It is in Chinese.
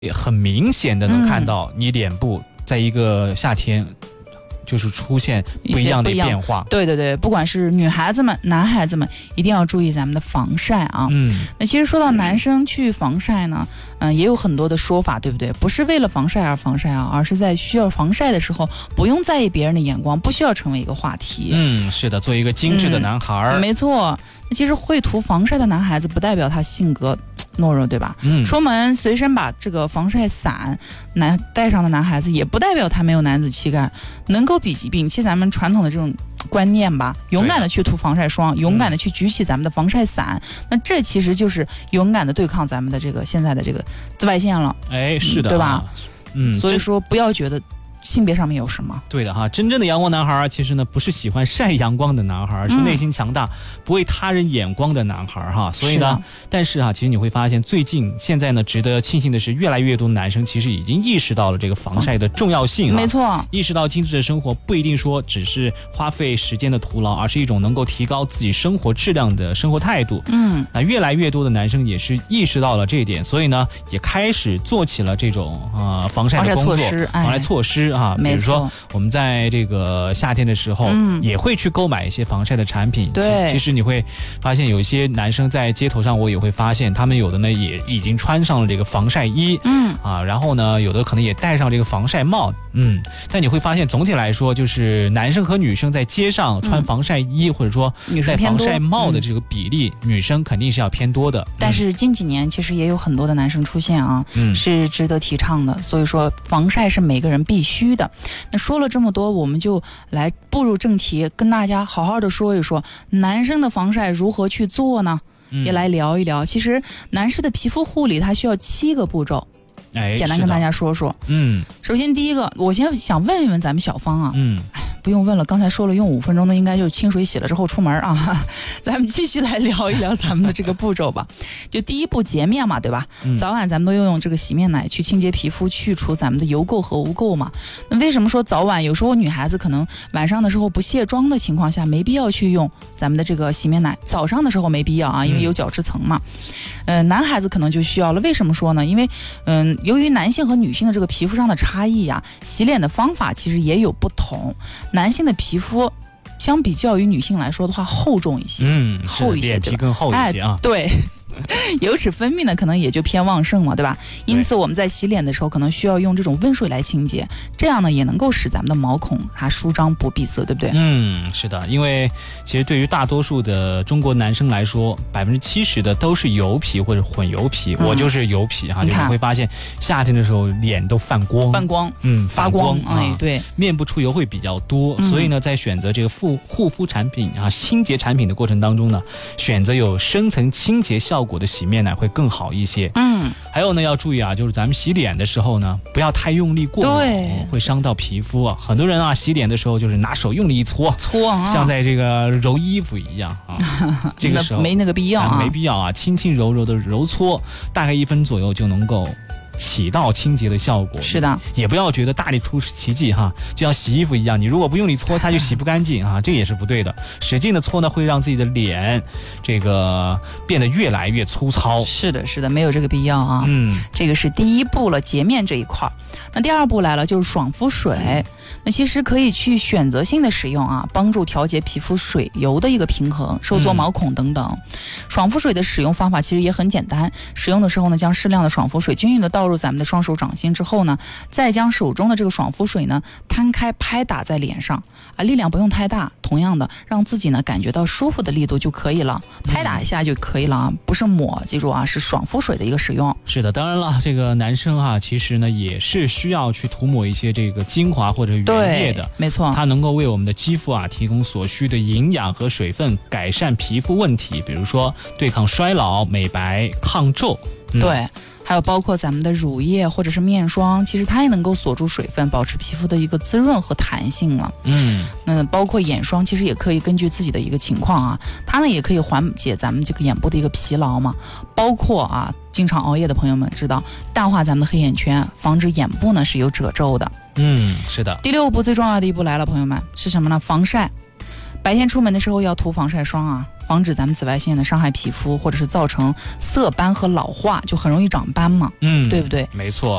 很明显的能看到你脸部在一个夏天就是出现不一样的变化。 对对对，不管是女孩子们男孩子们一定要注意咱们的防晒啊。那其实说到男生去防晒呢，也有很多的说法，对不对？不是为了防晒而防晒啊，而是在需要防晒的时候不用在意别人的眼光，不需要成为一个话题。 是的，做一个精致的男孩。 没错，其实会涂防晒的男孩子不代表他性格懦弱，对吧？出门随身把这个防晒伞带上的男孩子，也不代表他没有男子气概，能够摒弃咱们传统的这种观念吧，勇敢的去涂防晒霜，勇敢的去举起咱们的防晒伞，那这其实就是勇敢的对抗咱们的这个现在的这个紫外线了。 是的， 对吧？所以说不要觉得性别上面有什么？ 对的哈，真正的阳光男孩其实呢不是喜欢晒阳光的男孩，是内心强大，不为他人眼光的男孩哈。所以呢，但是其实你会发现现在呢，值得庆幸的是，越来越多的男生其实已经意识到了这个防晒的重要性。 没错， 意识到精致的生活不一定说只是花费时间的徒劳，而是一种能够提高自己生活质量的生活态度。那越来越多的男生也是意识到了这一点，所以呢，也开始做起了这种防晒的工作、防晒措施。比如说我们在这个夏天的时候，也会去购买一些防晒的产品。 对， 其实你会发现有一些男生在街头上，我也会发现他们有的呢也已经穿上了这个防晒衣，然后呢有的可能也戴上这个防晒帽，但你会发现总体来说，就是男生和女生在街上穿防晒衣，或者说戴防晒帽的这个比例，女生肯定是要偏多的。 但是近几年其实也有很多的男生出现是值得提倡的。所以说防晒是每个人必须的。那说了这么多，我们就来步入正题，跟大家好好的说一说男生的防晒如何去做呢？也来聊一聊。其实男士的皮肤护理它需要7个步骤，简单跟大家说说。首先第一个，我先想问一问咱们小芳啊，不用问了，刚才说了用5分钟的，应该就是清水洗了之后出门啊。咱们继续来聊一聊咱们的这个步骤吧。就第一步洁面嘛，对吧？早晚咱们都要用这个洗面奶去清洁皮肤，去除咱们的油垢和污垢嘛。那为什么说早晚？有时候女孩子可能晚上的时候不卸妆的情况下，没必要去用咱们的这个洗面奶，早上的时候没必要啊，因为有角质层嘛。男孩子可能就需要了。为什么说呢？因为由于男性和女性的这个皮肤上的差异啊，洗脸的方法其实也有不同。男性的皮肤相比较于女性来说的话厚重一些，厚一些， 脸皮更厚一些啊。 对。油脂分泌呢可能也就偏旺盛嘛，对吧？因此我们在洗脸的时候可能需要用这种温水来清洁，这样呢也能够使咱们的毛孔它舒张不闭塞，对不对？ 是的，因为其实对于大多数的中国男生来说，70%的都是油皮或者混油皮，我就是油皮哈，就你会发现夏天的时候脸都泛光，发光， 对， 面部出油会比较多，所以呢在选择这个护肤产品清洁产品的过程当中呢，选择有深层清洁效果的洗面奶会更好一些。还有呢要注意就是咱们洗脸的时候呢，不要太用力过猛，会伤到皮肤啊。很多人洗脸的时候就是拿手用力一搓，像在这个揉衣服一样这个时候没那个必要没必要轻轻柔柔的揉搓，大概1分左右就能够起到清洁的效果。 是的， 也不要觉得大力出奇迹就像洗衣服一样，你如果不用力搓它就洗不干净这也是不对的。使劲的搓呢会让自己的脸这个变得越来越粗糙。 是的，没有这个必要这个是第一步了，洁面这一块。那第二步来了，就是爽肤水。那其实可以去选择性的使用帮助调节皮肤水油的一个平衡，收缩毛孔等等。爽肤水的使用方法其实也很简单，使用的时候呢，将适量的爽肤水均匀的倒入咱们的双手掌心之后呢，再将手中的这个爽肤水呢摊开拍打在脸上力量不用太大，同样的让自己呢感觉到舒服的力度就可以了，拍打一下就可以了不是抹，记住是爽肤水的一个使用。 是的，当然了，这个男生其实呢也是需要去涂抹一些这个精华或者原液的， 没错， 它能够为我们的肌肤提供所需的营养和水分，改善皮肤问题，比如说对抗衰老、美白、抗皱。 对，还有包括咱们的乳液或者是面霜，其实它也能够锁住水分，保持皮肤的一个滋润和弹性了。那包括眼霜，其实也可以根据自己的一个情况它呢也可以缓解咱们这个眼部的一个疲劳嘛。包括经常熬夜的朋友们知道，淡化咱们的黑眼圈，防止眼部呢是有褶皱的。 是的。 第6步最重要的一步来了，朋友们，是什么呢？防晒。 白天出门的时候要涂防晒霜啊，防止咱们紫外线的伤害皮肤，或者是造成色斑和老化，就很容易长斑嘛，对不对？ 没错。